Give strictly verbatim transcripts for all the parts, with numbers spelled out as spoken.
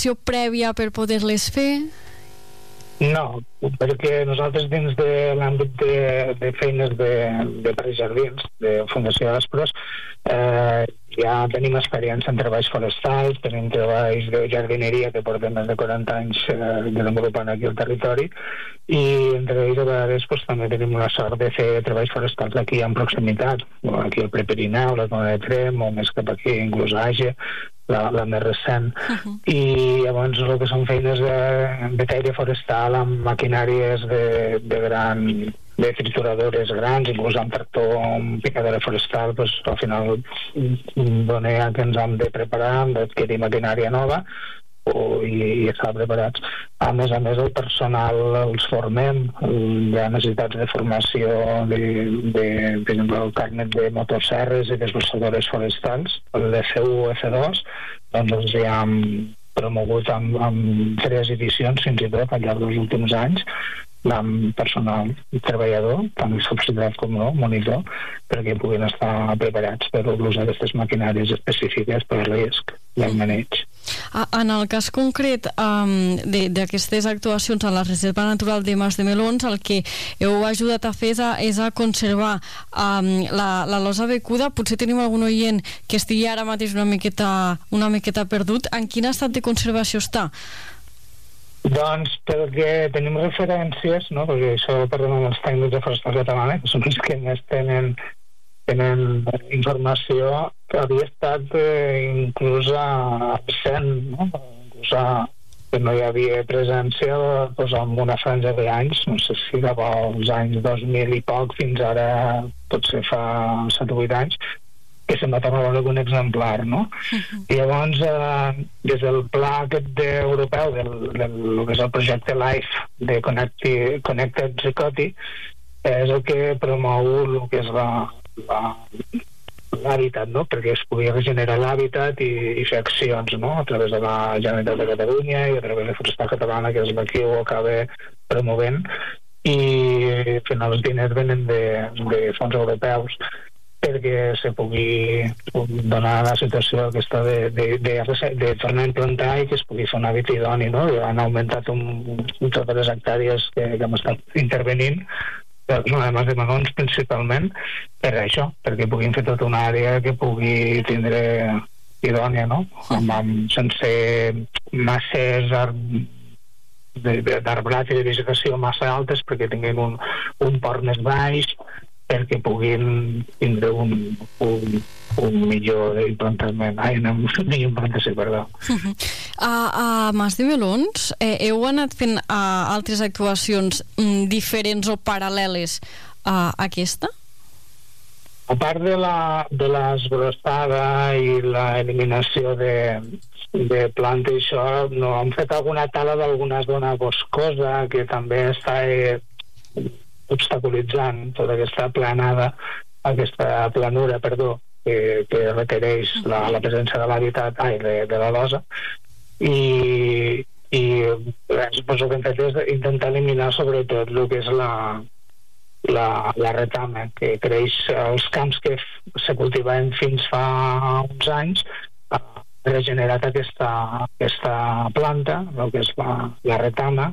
formació prèvia per poder-les fer? No, perquè nosaltres dins de l'àmbit de, de feines de, de Parcs Jardins, de Fundació Aspros, eh, ja tenim experiència en treballs forestals, tenim treballs de jardineria que portem més de quaranta anys eh, desenvolupant aquí al territori, i entre ells a vegades pues, també tenim la sort de fer treballs forestals aquí en proximitat, aquí al Prepirineu, la zona de Trem, o més cap aquí, inclús a Àger, la, la més recent. Uh-huh. I llavors el que són feines de, de caire forestal amb maquinàries de, de gran de trituradores grans, inclús amb tractor o amb picadora forestal, pues, al final dona que ens hem de preparar, hem d'adquirir maquinària nova o, i, i estar preparats. A més a més, el personal els formem, hi ha necessitats de formació de, de, per exemple, el carnet de motosserres i desbrossadores forestals, el d'F u o F dos, doncs els hi hem promogut amb, amb tres edicions, fins i tot, al llarg dels últims anys, amb personal treballador, tant subsidiat com no, monitor, perquè puguin estar preparats per l'ús d'aquestes maquinàries específiques per al risc del maneig. En el cas concret um, d'aquestes actuacions a la Reserva Natural de Mas de Melons, el que heu ajudat a fer és a, és a conservar um, la, la losa becuda. Potser tenim algun oient que estigui ara mateix una miqueta, una miqueta perdut. En quin estat de conservació està? Doncs perquè tenim referències, no? Perquè això parlem amb els tècnics de Forestal Catalana, que són els que més tenen, tenen informació, que havia estat eh, inclús absent, no? Inclús a, que no hi havia presència doncs, en una franja d'anys, no sé si cap als anys dos mil i poc, fins ara potser fa set o vuit anys, que se'n va tornar a veure algun exemplar, no? Uh-huh. I llavors, eh, des del pla aquest de, europeu, del, del, del que és el projecte LIFE de Connecti, Connected Zecoti, és el que promou el que és la, la, l'hàbitat, no? Perquè es pugui regenerar l'hàbitat i, i fer accions, no? A través de la Generalitat de Catalunya i a través de Forestal Catalana, que és la que ho acaba promovent, i al final els diners venen de, de fons europeus perquè se pugui donar la situació aquesta de, de, de, de tornar a implantar i que es pugui fer un hàbit idoni, no? Han augmentat un, un, totes les hectàrees que, que hem estat intervenint, no, a Mas de Melons principalment per això, perquè puguin fer tota una àrea que pugui tindre idònia, no? Amb, amb, sense masses d'arbrat i de vegetació massa altes perquè tinguin un, un port més baix, perquè puguin tindre un, un, un millor implantament, ai, no, un millor implantació, perdó. Uh-huh. A, a Mas de Melons eh, heu anat fent uh, altres actuacions mm, diferents o paral·leles a aquesta? A part de la, de l'esbrostada i l'eliminació de, de planta i això, no, hem fet alguna tala d'alguna zona boscosa que també està eh, obstaculitzant tota aquesta planada, aquesta planura, perdó, que, que requereix la, la presència de l'habitat, ai, de, de la losa, i, i pues, el que hem fet és intentar eliminar sobretot el que és la, la, la retama, que creix als camps que se cultivaven fins fa uns anys, ha regenerat aquesta, aquesta planta, el que és la, la retama,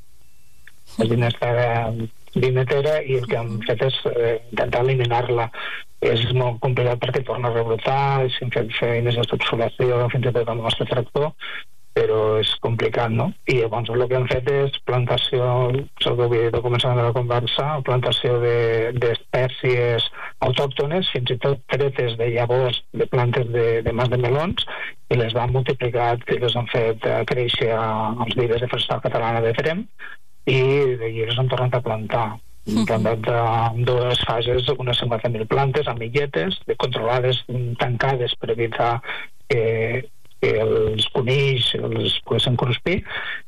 la dinestera vimetera, i el que hem fet és eh, intentar eliminar-la. És molt complicat perquè torna a rebrotar, si hem fet feines de subsolació fins i tot amb el nostre tractor, però és complicat, no? I llavors el que hem fet és plantació, el que havia de començar a la conversa, plantació d'espècies de, autòctones, fins i tot tretes de llavors de plantes de, de Mas de Melons, i les vam multiplicar i les han fet eh, créixer als llibres de Forestal Catalana de Trem, i d'allí les hem tornat a plantar. Hem plantat en dues fases unes cinquanta mil plantes amb illetes controlades, tancades per evitar que, que els conills els poguessin cruspir,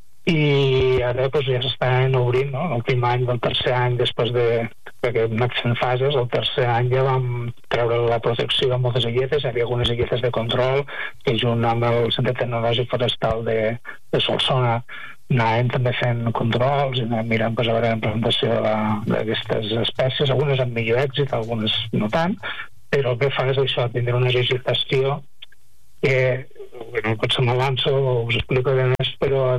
i ara doncs, ja s'estan obrint, no? L'últim any del tercer any després de perquè hem anat fent fases, el tercer any ja vam treure la protecció a moltes illetes, hi havia algunes illetes de control que junt amb el Centre Tecnològic Forestal de, de Solsona anàvem també fent controls i anàvem mirant pues, a veure la implantació d'aquestes espècies, algunes amb millor èxit, algunes no tant, però el que fa és això, tindre una legislació que, bueno, potser m'avanço, us explico ben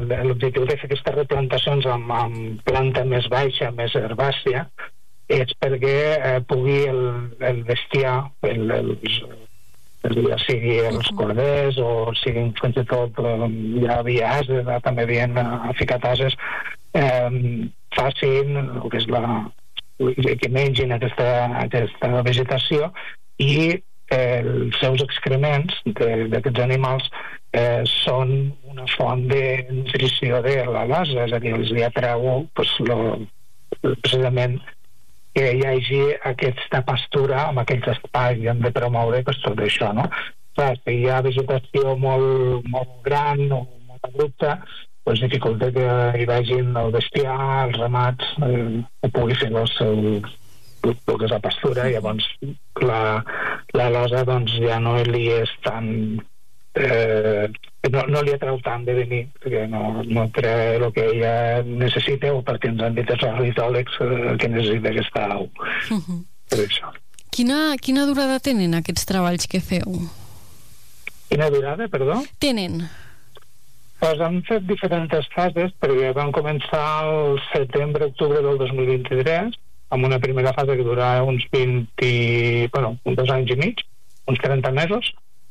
l'objectiu de fer aquestes replantacions amb, amb planta més baixa, més herbàcia, és perquè eh, pugui el, el bestiar, el, els, el, ja sigui els corders o siguin fins i tot ja havia ases, també havien ficat ases, eh, facin el que és la que mengin aquesta, aquesta vegetació i eh, els seus excrements d'aquests animals eh, són una font de nutrició de la losa, és a dir, els hi atreu pues, lo, precisament que hi hagi aquesta pastura amb aquells espais i hem de promoure pues, tot això, no? Clar, si hi ha vegetació molt, molt gran o molt abrupta, pues, dificulta que hi vagin el bestiar, els ramats, eh, que pugui fer el seu el que és la pastura, i llavors la, la losa doncs, ja no li és tan eh, no, no li atreu tant de venir perquè no, no treu el que ella necessita o perquè ens han dit els ornitòlegs eh, que necessita aquesta au. Uh-huh. Per això. Quina, quina durada tenen aquests treballs que feu? Quina durada, perdó? Tenen. Pues hem fet diferents fases perquè vam començar el setembre-octubre del dos mil vint-i-tres amb una primera fase que durava uns vint, bueno, dos anys i mig, uns trenta mesos,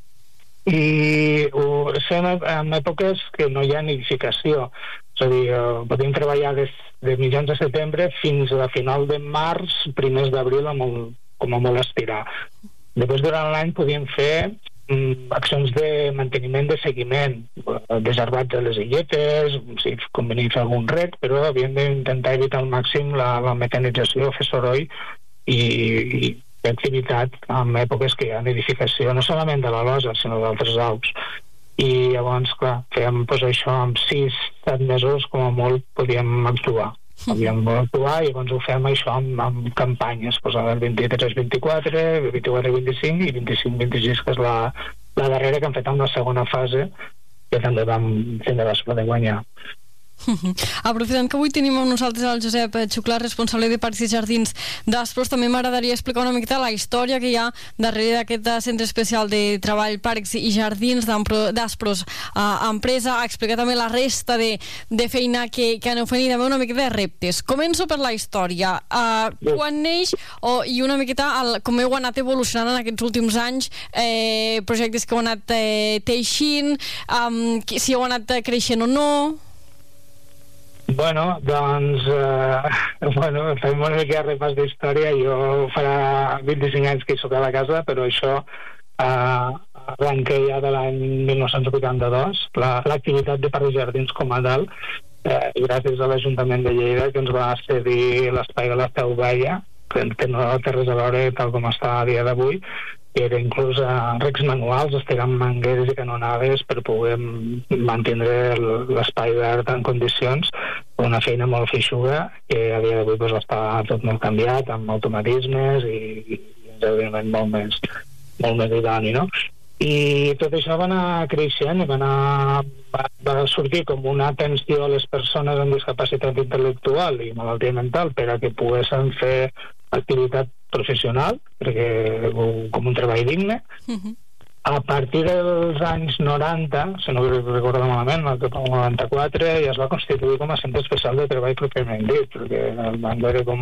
i ho, són en èpoques que no hi ha nidificació, és a dir, podem treballar des de mitjans de setembre fins a final de març, primers d'abril, com a molt estirar. Després, durant l'any, podíem fer accions de manteniment, de seguiment, desherbats de les illetes, si convenia fer algun rec, però havíem d'intentar evitar al màxim la, la mecanització, fer soroll i, i activitat en èpoques que hi ha nidificació, no solament de la losa, sinó d'altres aus. I llavors, clar, fèiem pues, això amb sis, set mesos, com a molt, podíem actuar. Havíem d'actuar i llavors ho fem això amb, amb campanyes, pues, el vint-i-tres vint-i-quatre, vint-i-quatre vint-i-cinc i vint-i-cinc vint-i-sis, que és la, la darrera que hem fet en la segona fase, que també vam tindre la sort de guanyar. Uh-huh. Aprofitant que avui tenim amb nosaltres el Josep Xuclà, responsable de Parcs i Jardins d'Aspros, també m'agradaria explicar una miqueta la història que hi ha darrere d'aquest centre especial de treball Parcs i Jardins d'Aspros uh, empresa, a explicar també la resta de, de feina que, que aneu fent i també una miqueta de reptes. Començo per la història. Uh, quan neix oh, i una miqueta el, com heu anat evolucionant en aquests últims anys, eh, projectes que heu anat eh, teixint, um, si heu anat creixent o no. Bueno, doncs eh, bueno, fem una mica de repàs d'història. Jo farà vint-i-cinc anys que hi soc a la casa, però això eh, arrenca ja de l'any mil nou-cents vuitanta-dos, l'activitat de Parcs i Jardins com a tal, eh, gràcies a l'Ajuntament de Lleida, que ens va cedir l'espai de la Seu Baia, que, que no té res a veure tal com està a dia d'avui, que era inclús a recs manuals, estirant mangueres i canonades per poder mantenir l'espai verd en condicions, una feina molt feixuga que a dia d'avui pues, està tot molt canviat amb automatismes i, i evidentment molt més, molt més idoni, no? I tot això va anar creixent i va, anar, va, va sortir com una atenció a les persones amb discapacitat intel·lectual i malaltia mental per a que poguessin fer activitat professional, perquè com un treball digne. Uh-huh. A partir dels anys noranta, si no recordo malament, el noranta-quatre, ja es va constituir com a centre especial de treball pròpiament dit, perquè van veure com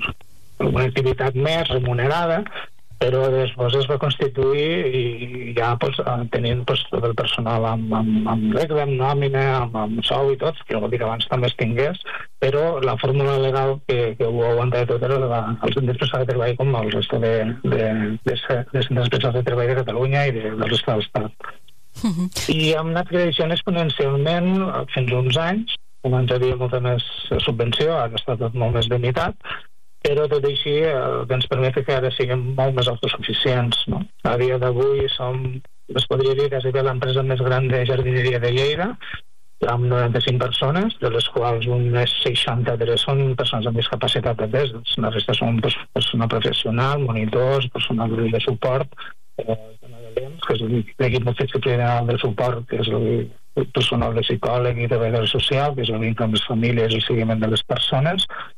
una activitat més remunerada, però després es va constituir i ja pues, tenint pues, tot el personal amb, amb, amb regla, amb nòmina, amb, amb sou i tot, que vol dir que abans també es tingués, però la fórmula legal que, que ho aguanta tot era la, el centre especial de treball com el resto de, de, de, de centres especials de treball de Catalunya i de, del rest de l'Estat. Uh-huh. I hem anat creixent exponencialment fins uns anys, com ens havia molta més subvenció, ara està tot molt més limitat, però tot així el que ens permet que ara siguem molt més autosuficients, no? A dia d'avui som, es podria dir, quasi bé l'empresa més gran de jardineria de Lleida, amb noranta-cinc persones, de les quals unes seixanta-tres són persones amb discapacitat atès, la resta són pues, personal professional, monitors, personal de suport, eh, que és l'equip multidisciplinari de suport, que és el personal de psicòleg i treballador social, que és el vincle amb les famílies i el seguiment de les persones,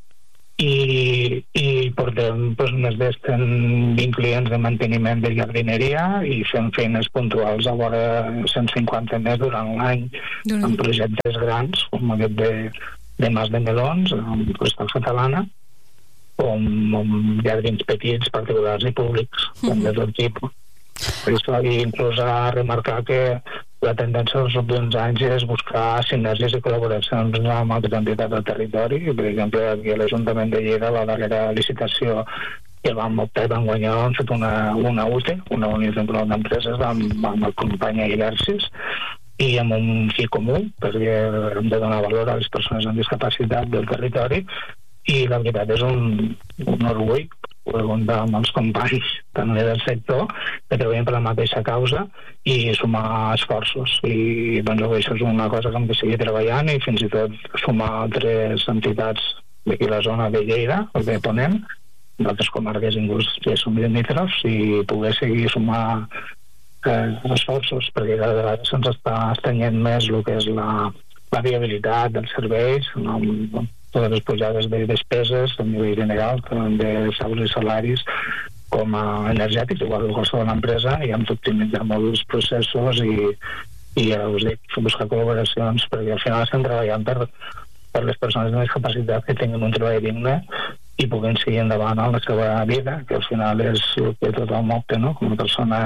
i, i portem doncs, més de cent vint clients de manteniment de jardineria i fem feines puntuals a vora cent cinquanta més durant l'any en projectes grans com aquest de, de Mas de Melons amb Forestal Catalana o amb, amb jardins petits, particulars i públics mm-hmm. de tot tipus. Per això, inclús a remarcar que la tendència dels últims anys és buscar sinergies i col·laboracions amb altres entitats del territori. Per exemple, aquí a l'Ajuntament de Lleida, la darrera licitació que vam optar i vam guanyar, hem fet una, una U T E, una Unió Temporal d'Empreses, amb, amb el company Ibersis, i amb un fi comú, perquè hem de donar valor a les persones amb discapacitat del territori, i la veritat és un, un orgull poder comptar amb els companys també del sector que treballem per la mateixa causa i sumar esforços i doncs això és una cosa que hem de seguir treballant i fins i tot sumar altres entitats d'aquí la zona de Lleida, el de Ponent, d'altres comarques inclús que som limítrofs i poder seguir sumar eh, esforços perquè cada vegada se'ns està estrenyent més el que és la, la viabilitat dels serveis, no, no, totes les pujades de despeses a nivell general, tant de sous i salaris com a energètics, igual que qualsevol empresa, i hem d'optimitzar molt els processos i, i ja us dic, buscar col·laboracions, perquè al final estem treballant per, per les persones amb discapacitat que tinguin un treball digne i puguin seguir endavant en la seva vida, que al final és el que tothom opta, no? Com a persona,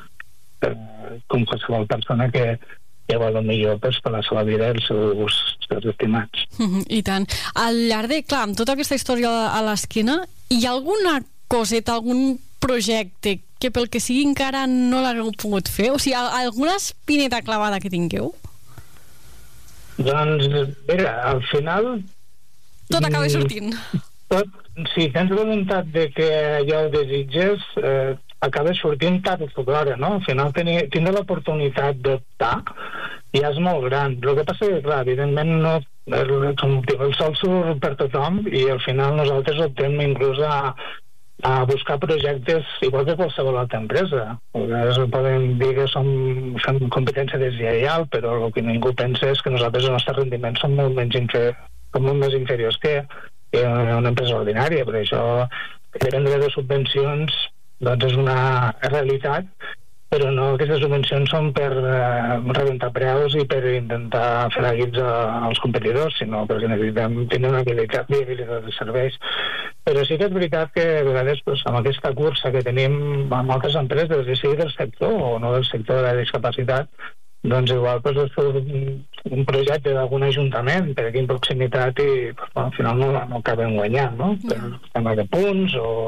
com qualsevol persona que que vol el millor pues, per la seva vida i els seus, seus estimats. Mm-hmm, I tant. Al llarg de, clar, amb tota aquesta història a l'esquena, hi ha alguna coseta, algun projecte que pel que sigui encara no l'hagueu pogut fer? O sigui, alguna espineta clavada que tingueu? Doncs, mira, al final... Tot acaba sortint. Tot, si tens voluntat de que allò ho desitges, eh, acaba sortint tard o d'hora, no? Al final tenir, tindre l'oportunitat d'optar ja és molt gran. El que passa és que, clar, evidentment no, el, el sol surt per tothom i al final nosaltres optem inclús a, a buscar projectes igual que qualsevol altra empresa. Podem dir que som, fem competència deslleial, però el que ningú pensa és que nosaltres els nostres rendiments són molt, menys infer, són molt més inferiors que, que una empresa ordinària. Per això dependre de subvencions doncs és una realitat, però no aquestes subvencions són per eh, rebentar preus i per intentar fer guits als competidors, sinó perquè necessitem tenir una viabilitat, viabilitat de serveis. Però sí que és veritat que a vegades pues, amb aquesta cursa que tenim amb altres empreses, ja sigui del sector o no del sector de la discapacitat, doncs igual pues, és un, un projecte d'algun ajuntament per aquí en proximitat i pues, bueno, al final no, no acabem guanyant, no? Per tema de punts o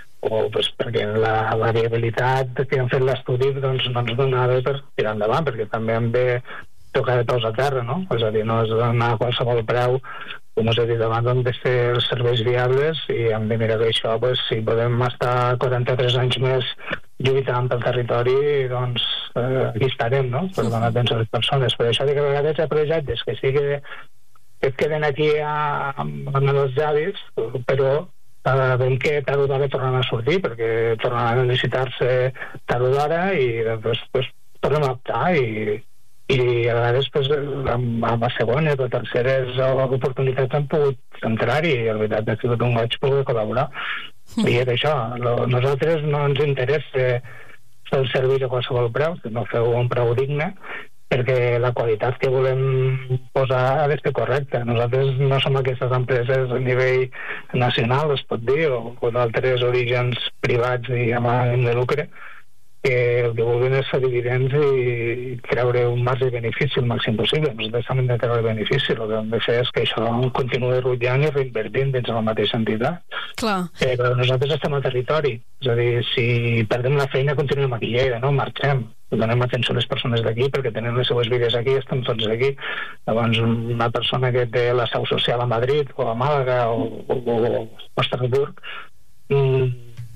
o pues, perquè la, la viabilitat que hem fet l'estudi doncs, no ens donava per tirar endavant, perquè també hem de tocar de peus a terra, no? És a dir, no és anar a qualsevol preu, com us he dit abans, hem de fer els serveis viables i hem de mirar que això, pues, si podem estar quaranta-tres anys més lluitant pel territori, doncs eh, aquí estarem, no? Per donar atenció a les persones. Per això que a vegades hi ha projectes que sí que, que es queden aquí a, amb els llavis, però sabem que tard o d'hora tornen a sortir perquè tornen a necessitar-se tard o d'hora i després pues, tornem a optar i, i a vegades pues, amb, amb les segones o terceres oportunitats hem pogut entrar-hi i la veritat ha sigut un goig poder col·laborar. Mm. I és això, lo, nosaltres no ens interessa fer el servei a qualsevol preu, sinó fer un preu digne, perquè la qualitat que volem posar ha de ser correcta. Nosaltres no som aquestes empreses a nivell nacional, es pot dir, o, o d'altres orígens privats i amb ànim de lucre, que el que vulguin és fer dividends i treure un marge de benefici el màxim possible. Nosaltres també hem de treure benefici, el que hem de fer és que això continuï rutllant i reinvertint dins de la mateixa entitat. Clar. Però nosaltres estem al territori, és a dir, si perdem la feina continuem aquí a Lleida, no? Marxem, donem atenció a les persones d'aquí perquè tenen les seues vides aquí, estem tots aquí. Llavors una persona que té la seu social a Madrid o a Màlaga o, o, o a Estrasburg mm,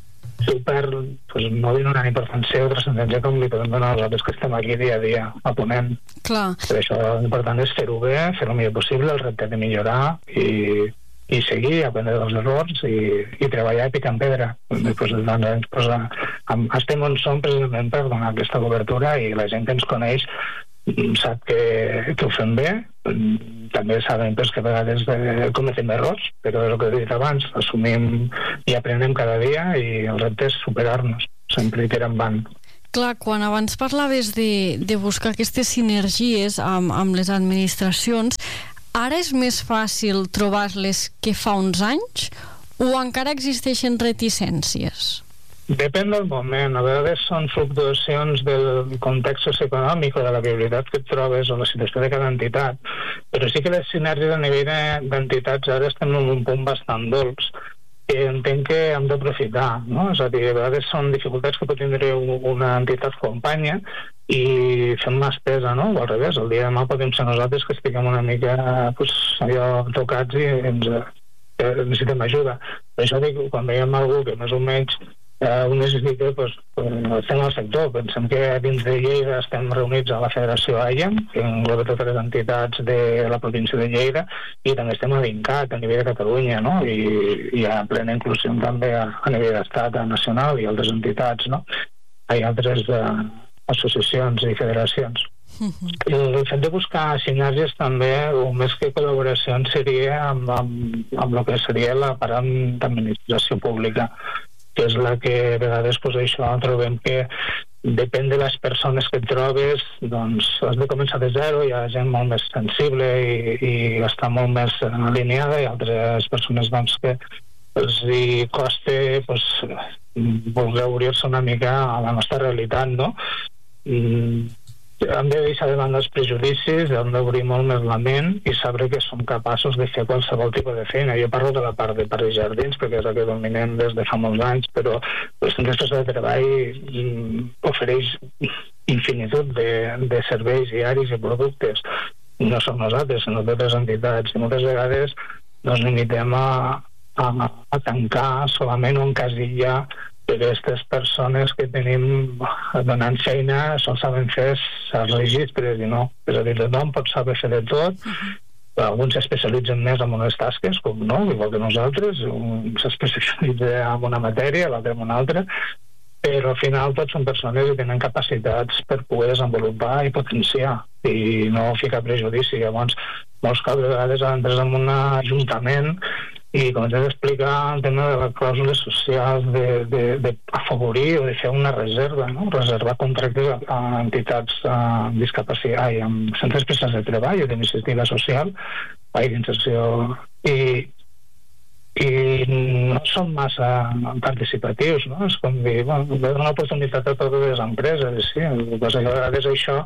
si ho perd, pues no li donen importància o transcendència com li podem donar nosaltres que estem aquí dia a dia a Ponent. Clar. Per això l'important és fer-ho bé, fer-ho millor possible, el repte de millorar i i seguir, aprendre dels errors i, i treballar i picar en pedra. Després, doncs, pues, estem on som precisament per donar aquesta cobertura i la gent que ens coneix sap que, que ho fem bé, també sabem pues, que a vegades eh, cometem errors, però és el que he dit abans, assumim i aprenem cada dia i el repte és superar-nos, sempre tirar endavant. Clar, quan abans parlaves de, de buscar aquestes sinergies amb, amb les administracions, ara és més fàcil trobar-les que fa uns anys o encara existeixen reticències? Depèn del moment. A vegades són fluctuacions del context socioeconòmic o de la viabilitat que et trobes o la situació de cada entitat. Però sí que les sinergies a nivell d'entitats ara estem en un punt bastant dolç que entenc que hem d'aprofitar, no? És a dir, a vegades són dificultats que pot tindre una entitat companya i fem mà estesa, no? O al revés, el dia de demà podem ser nosaltres que estiguem una mica pues, allò tocats i ens, que necessitem ajuda. Per això dic, quan veiem algú que més o menys Uh, ho necessita, doncs, estem al sector. Pensem que dins de Lleida estem reunits a la Federació A I E M, que engloba totes les entitats de la província de Lleida, i també estem a l'INCAT, a nivell de Catalunya, no? I hi ha plena inclusió també a, a nivell d'estat, a nacional i altres entitats, no? Hi ha altres uh, associacions i federacions. Uh-huh. El fet de buscar sinergies també, o més que col·laboracions, seria amb, amb, amb el que seria la part d'administració pública, que és la que a vegades pues, això trobem que depèn de les persones que et trobes, doncs has de començar de zero, hi ha gent molt més sensible i, i està molt més alineada i altres persones doncs, que els hi costa pues, voler obrir-se una mica a la nostra realitat, no? Mm, hem de deixar de banda els prejudicis, hem d'obrir molt més la ment i saber que som capaços de fer qualsevol tipus de feina. Jo parlo de la part de parcs i jardins perquè és la que dominem des de fa molts anys, però el centre de treball mm, ofereix infinitud de, de serveis diaris i productes. No som nosaltres, sinó totes les entitats. I moltes vegades ens limitem a, a, a tancar solament un casillar que aquestes persones que tenim donant feina sols saben fer els registres i no. És a dir, tothom pot saber fer de tot. Uh-huh. Alguns s'especialitzen més en unes tasques, com no, igual que nosaltres. Un s'especialitza en una matèria, l'altre en una altra, però al final tots són persones que tenen capacitats per poder desenvolupar i potenciar i no ficar prejudici. Llavors, molts cops de vegades entres en un ajuntament i comencem a explicar el tema de les clàusules socials, d'afavorir o de fer una reserva, no? Reservar contractes a, a entitats amb discapacitat i amb centres especials de treball o d'iniciativa social i d'inserció i, i no són massa participatius, no? És com dir, bueno, donar una oportunitat a totes les empreses, sí, doncs a vegades això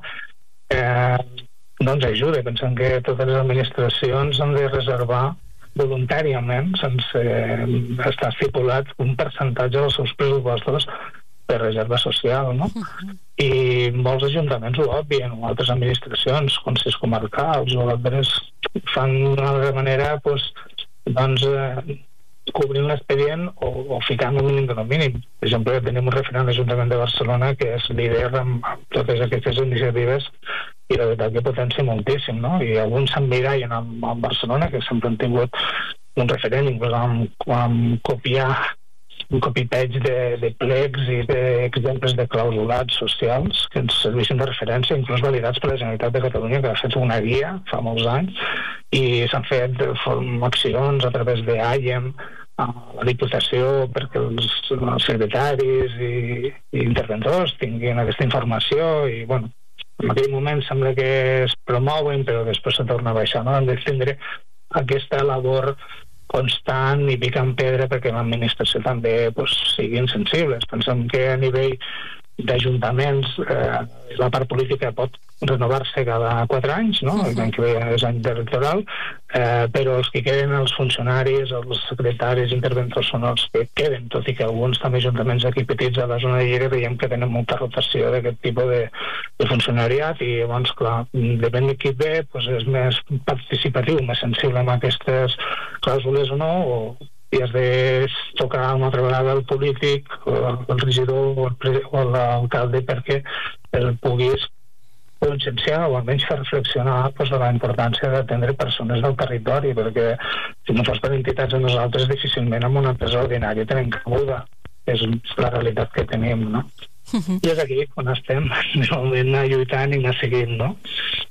eh, no ens ajuda. Pensem que totes les administracions han de reservar voluntàriament, sense estar estipulat un percentatge dels seus pressupostos per reserva social, no? Uh-huh. I molts ajuntaments ho obvien, o altres administracions, consells comarcals o altres fan d'una altra manera pues, doncs, eh, cobrint l'expedient o, o ficant un mínim de no mínim. Per exemple, tenim un referent a l'Ajuntament de Barcelona que és líder amb totes aquestes iniciatives i la veritat que potencia moltíssim, no? I alguns s'emmirallen amb, amb Barcelona, que sempre han tingut un referent, inclús amb, amb copiar un copy-page de, de plecs i d'exemples de clausulats socials que ens serveixen de referència, inclús validats per la Generalitat de Catalunya, que ha fet una guia fa molts anys, i s'han fet accions a través de A I E M, a la Diputació, perquè els, els secretaris i, i interventors tinguin aquesta informació i, bueno, en aquell moment sembla que es promouen però després se torna a baixar, no? Hem de tindre aquesta labor constant i picar en pedra perquè l'administració també pues, siguin sensibles. Pensem que a nivell d'ajuntaments eh, la part política pot renovar-se cada quatre anys, no? El any que ve és any electoral, eh, però els que queden, els funcionaris, els secretaris, interventors són els que queden, tot i que alguns també ajuntaments aquí petits a la zona de Lleida veiem que tenen molta rotació d'aquest tipus de, de funcionariat i llavors, clar, depèn de qui ve, doncs és més participatiu, més sensible amb aquestes clàusules o no, o i has de tocar una altra vegada el polític, o el regidor o, el, o l'alcalde perquè el puguis conscienciar o almenys fer reflexionar pues, de la importància d'atendre persones del territori, perquè si no fos per entitats de nosaltres difícilment en una empresa ordinària tenim cabuda. És la realitat que tenim, no? Uh-huh. I és aquí on estem, de moment, lluitant i anar seguint, no?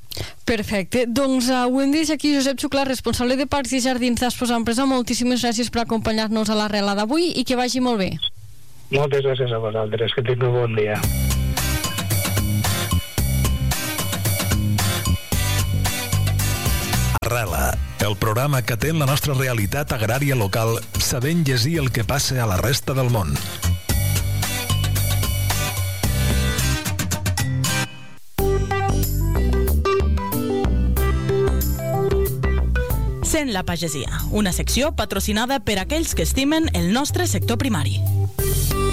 Perfecte. Doncs uh, ho hem dit aquí Josep Xuclà, responsable de Parcs i Jardins d'Espos Empresa. Moltíssimes gràcies per acompanyar-nos a l'Arrela d'avui i que vagi molt bé. Moltes gràcies a vosaltres, que tingueu un bon dia. Arrela, el programa que atén la nostra realitat agrària local, sabent llegir el que passa a la resta del món. Sent la pagesia, una secció patrocinada per aquells que estimen el nostre sector primari.